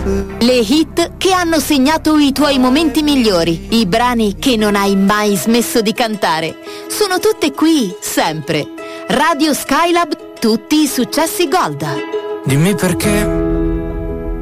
Le hit che hanno segnato i tuoi momenti migliori, i brani che non hai mai smesso di cantare, sono tutte qui, sempre. Radio Skylab, tutti i successi Gold. Dimmi perché